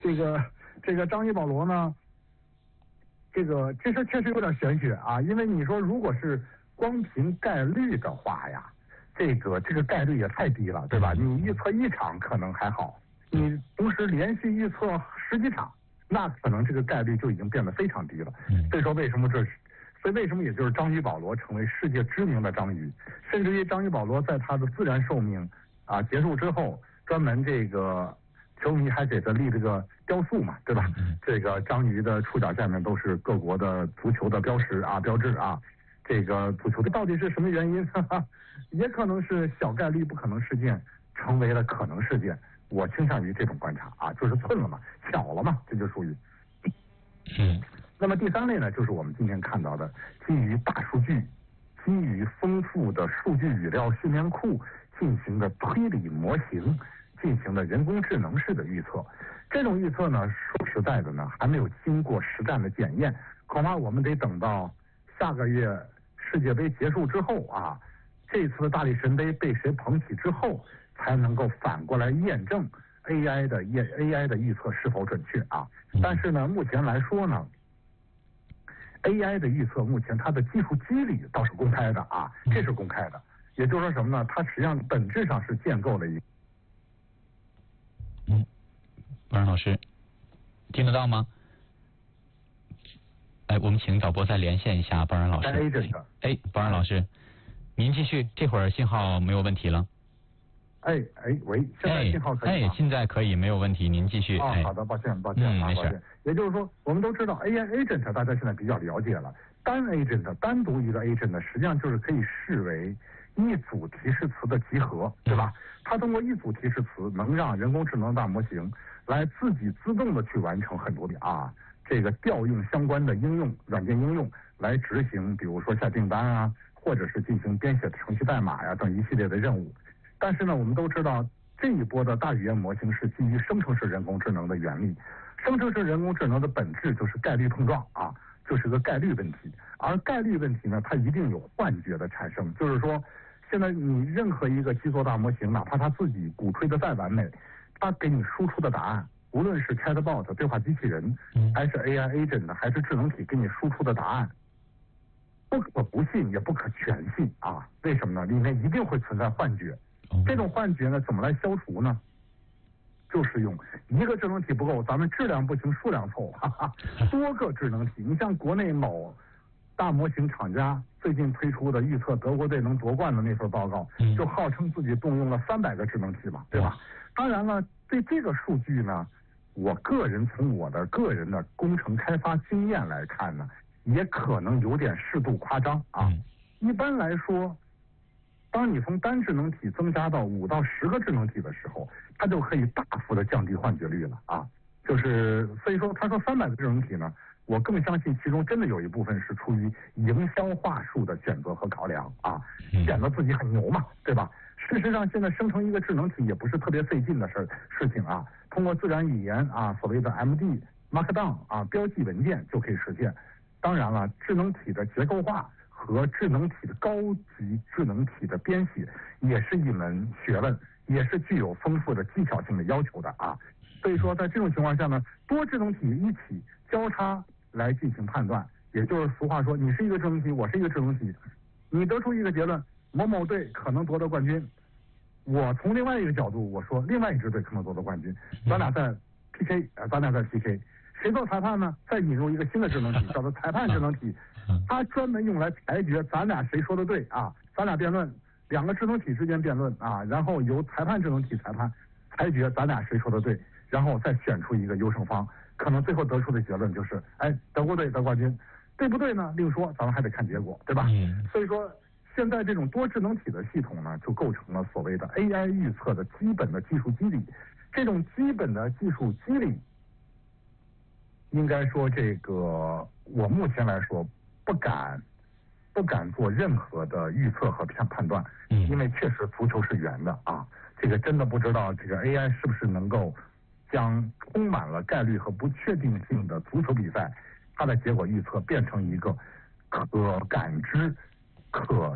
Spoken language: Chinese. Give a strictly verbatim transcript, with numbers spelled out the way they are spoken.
这个这个张怡保罗呢，这个这事确实有点玄学啊，因为你说如果是光凭概率的话呀，这个这个概率也太低了，对吧？你预测一场可能还好，你同时连续预测十几场，那可能这个概率就已经变得非常低了。所以说为什么这是？所以为什么也就是章鱼保罗成为世界知名的章鱼，甚至于章鱼保罗在他的自然寿命啊结束之后，专门这个球迷还给他立这个雕塑嘛，对吧？这个章鱼的触角下面都是各国的足球的标识啊标志啊。这个足球的到底是什么原因？哈哈，也可能是小概率不可能事件成为了可能事件。我倾向于这种观察啊，就是寸了嘛，巧了嘛，这就属于。 嗯。 那么第三类呢，就是我们今天看到的基于大数据、基于丰富的数据语料训练库进行的推理模型进行的人工智能式的预测。这种预测呢，说实在的呢，还没有经过实战的检验，恐怕我们得等到下个月世界杯结束之后啊，这次的大力神杯被谁捧起之后，才能够反过来验证 A I 的验 A I 的预测是否准确啊。但是呢，目前来说呢，A I 的预测目前它的技术机理倒是公开的啊，这是公开的。也就是说什么呢？它实际上本质上是建构了一。 嗯，保仁老师，听得到吗？哎，我们请导播再连线一下保仁老师。哎，保仁老师，您继续，这会儿信号没有问题了。 哎哎喂，现在信号可以吗？ 哎，现在可以，没有问题，您继续。 哦，好的，抱歉，抱歉， 嗯，没事。也就是说，我们都知道 A I agent 大家现在比较了解了，单 agent 单独一个 agent 实际上就是可以视为一组提示词的集合，对吧？它通过一组提示词，能让人工智能大模型来自己自动的去完成很多的啊，这个调用相关的应用软件应用来执行，比如说下订单啊，或者是进行编写程序代码呀等一系列的任务。但是呢，我们都知道这一波的大语言模型是基于生成式人工智能的原理，生成式人工智能的本质就是概率碰撞啊，就是个概率问题。而概率问题呢，它一定有幻觉的产生，就是说，现在你任何一个基座大模型，哪怕它自己鼓吹的再完美，它给你输出的答案，无论是 Chatbot 对话机器人，还是 A I agent 还是智能体给你输出的答案，不可不信也不可全信啊！为什么呢？里面一定会存在幻觉。这种幻觉呢，怎么来消除呢？就是用一个智能体不够，咱们质量不行，数量凑，哈哈，多个智能体。你像国内某大模型厂家最近推出的预测德国队能夺冠的那份报告，就号称自己动用了三百个智能体嘛，对吧？当然了，对这个数据呢，我个人从我的个人的工程开发经验来看呢，也可能有点适度夸张啊。一般来说，当你从单智能体增加到五到十个智能体的时候，它就可以大幅的降低幻觉率了啊！就是所以说，他说三百个智能体呢，我更相信其中真的有一部分是出于营销话术的选择和考量啊，显得自己很牛嘛，对吧？事实上，现在生成一个智能体也不是特别费劲的事事情啊，通过自然语言啊，所谓的 M D、Markdown 啊，标记文件就可以实现。当然了，智能体的结构化和智能体的高级智能体的编写也是一门学问，也是具有丰富的技巧性的要求的啊。所以说，在这种情况下呢，多智能体一起交叉来进行判断，也就是俗话说，你是一个智能体，我是一个智能体，你得出一个结论，某某队可能夺得冠军，我从另外一个角度我说另外一支队可能夺得冠军，咱俩在 P K， 咱俩在 P K。谁做裁判呢？再引入一个新的智能体，叫做裁判智能体，它专门用来裁决咱俩谁说的对啊，咱俩辩论，两个智能体之间辩论啊，然后由裁判智能体裁判裁决咱俩谁说的对，然后再选出一个优胜方，可能最后得出的结论就是，哎，德国队得冠军，对不对呢？另说，咱们还得看结果，对吧？嗯。所以说，现在这种多智能体的系统呢，就构成了所谓的 A I 预测的基本的技术机理，这种基本的技术机理。应该说，这个我目前来说不敢不敢做任何的预测和判判断，因为确实足球是圆的啊，这个真的不知道这个 A I 是不是能够将充满了概率和不确定性的足球比赛，它的结果预测变成一个可感知、可